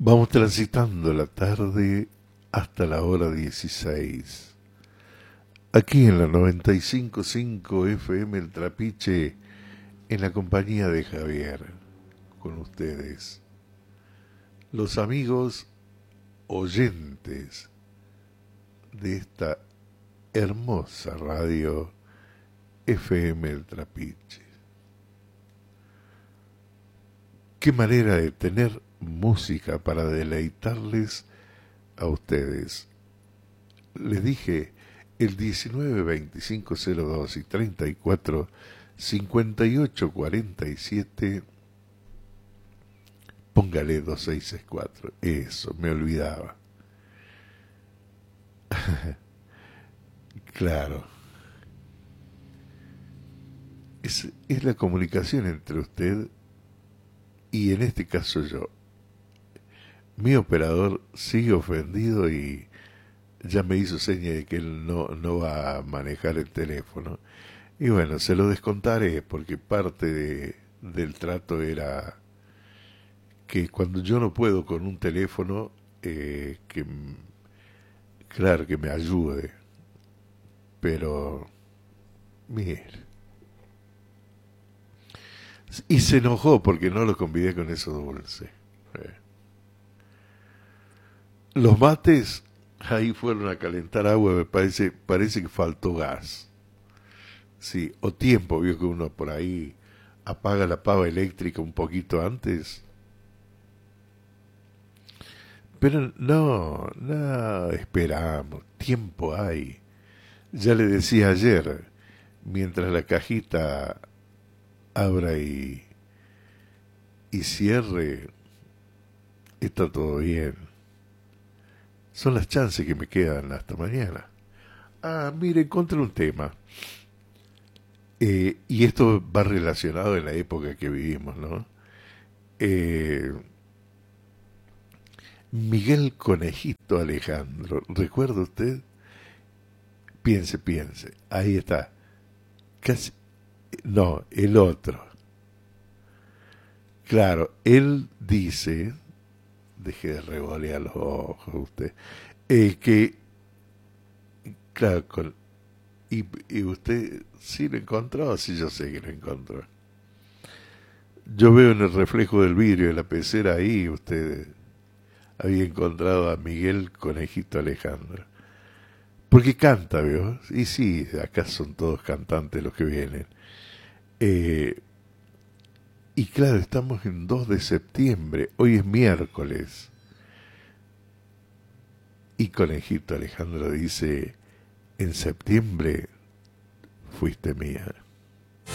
Vamos transitando la tarde hasta la hora 16. Aquí en la 95.5 FM El Trapiche, en la compañía de Javier, con ustedes, los amigos oyentes de esta hermosa radio FM El Trapiche. Qué manera de tener música para deleitarles a ustedes. Les dije el 19 25 02 y 34 58 47. Póngale 2664. Eso, me olvidaba. Claro. Es la comunicación entre usted y en este caso yo. Mi operador sigue ofendido y ya me hizo seña de que él no va a manejar el teléfono. Y bueno, se lo descontaré porque parte del trato era que cuando yo no puedo con un teléfono, claro, que me ayude. Pero, mire. Y se enojó porque no lo convidé con eso dulce. Los mates ahí fueron a calentar agua, parece que faltó gas. Sí, o tiempo, vio que uno por ahí apaga la pava eléctrica un poquito antes. Pero no, esperamos, tiempo hay. Ya le decía ayer, mientras la cajita abra y cierre, está todo bien. Son las chances que me quedan hasta mañana. Ah, mire, encontré un tema. Y esto va relacionado en la época que vivimos, ¿no? Miguel Conejito Alejandro, ¿recuerda usted? Piense. Ahí está. Casi, no, el otro. Claro, él dice, deje de revolear los ojos usted, que, claro, y usted sí lo encontró, sí yo sé que lo encontró. Yo veo en el reflejo del vidrio de la pecera ahí, usted había encontrado a Miguel Conejito Alejandro. Porque canta, ¿vio? Y sí, acá son todos cantantes los que vienen. Y claro, estamos en 2 de septiembre, hoy es miércoles. Y Conejito Alejandro dice, en septiembre fuiste mía.